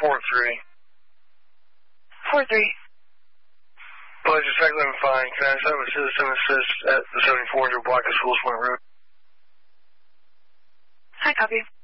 4-3. 4-3. Pleasure, Second 11 fine. Can I just have a citizen assist at the 7400 block of Schools Point Road? Hi, copy.